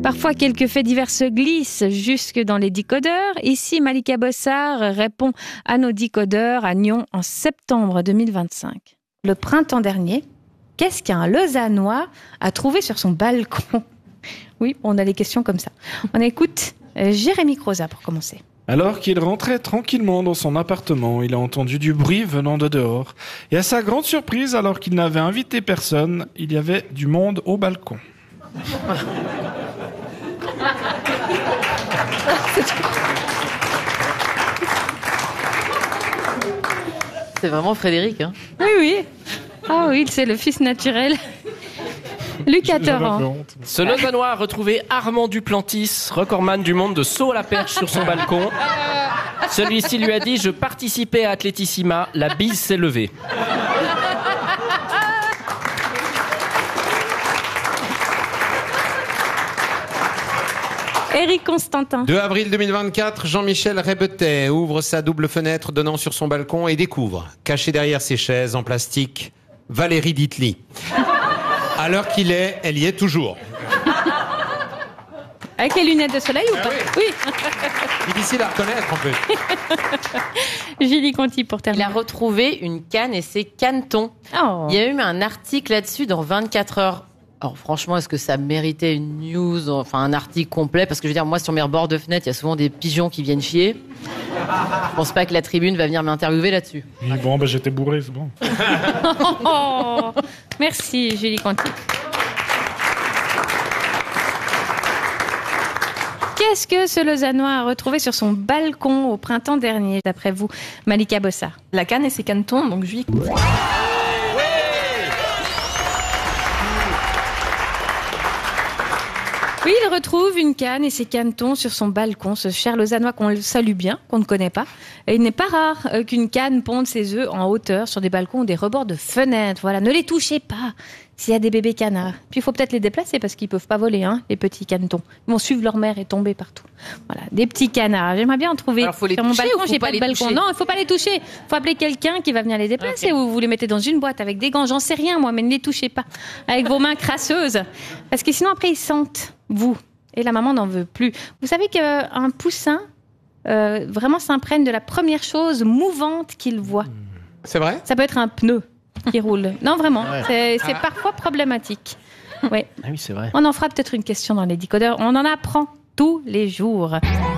Parfois, quelques faits divers se glissent jusque dans les décodeurs. Ici, Malika Bossard répond à nos décodeurs à Nyon en septembre 2025. Le printemps dernier, qu'est-ce qu'un Lausannois a trouvé sur son balcon ? Oui, on a des questions comme ça. On écoute Jérémy Croza pour commencer. Alors qu'il rentrait tranquillement dans son appartement, il a entendu du bruit venant de dehors. Et à sa grande surprise, alors qu'il n'avait invité personne, il y avait du monde au balcon. C'est vraiment Frédéric, hein ? Oui. Ah oui, c'est le fils naturel. Lucas Torrent. Ce Lausannois a retrouvé Armand Duplantis, recordman du monde de saut à la perche sur son balcon. Celui-ci lui a dit « Je participais à Atlétissima, la bise s'est levée ». Éric Constantin. 2 avril 2024, Jean-Michel Rébetet ouvre sa double fenêtre donnant sur son balcon et découvre, caché derrière ses chaises en plastique, Valérie Ditely. À l'heure qu'il est, elle y est toujours. Avec les lunettes de soleil ou pas ? Oui. Difficile à reconnaître en plus. Julie Conti pour Il terminer. a retrouvé une canne et ses canetons. Oh. Il y a eu un article là-dessus dans 24 heures. Alors franchement, est-ce que ça méritait une news, enfin un article complet ? Parce que je veux dire, moi sur mes rebords de fenêtre, il y a souvent des pigeons qui viennent chier. Je pense pas que la Tribune va venir m'interviewer là-dessus. Oui, bon, j'étais bourré, c'est bon. Oh. Merci Julie Conti. Qu'est-ce que ce Lausannois a retrouvé sur son balcon au printemps dernier, d'après vous, Malika Bossard ? La canne et ses canetons, donc Julie. Oui, il retrouve une canne et ses canetons sur son balcon, ce cher Lausannois qu'on le salue bien, qu'on ne connaît pas. Et il n'est pas rare qu'une canne ponde ses œufs en hauteur sur des balcons ou des rebords de fenêtres. Voilà, ne les touchez pas s'il y a des bébés canards. Puis il faut peut-être les déplacer parce qu'ils ne peuvent pas voler, les petits canetons. Ils vont suivre leur mère et tomber partout. Voilà, des petits canards. J'aimerais bien en trouver. Alors, faut les sur mon toucher balcon, ou faut j'ai pas pas de les balcon. toucher ? Non, il ne faut pas les toucher. Il faut appeler quelqu'un qui va venir les déplacer. Okay. Ou vous les mettez dans une boîte avec des gants. J'en sais rien, moi, mais ne les touchez pas avec vos mains crasseuses. Parce que sinon, après, ils sentent, vous. Et la maman n'en veut plus. Vous savez qu'un poussin vraiment s'imprègne de la première chose mouvante qu'il voit. C'est vrai ? Ça peut être un pneu qui roule. Non, vraiment. C'est parfois problématique. Ouais. Ah oui, c'est vrai. On en fera peut-être une question dans les décodeurs. On en apprend tous les jours.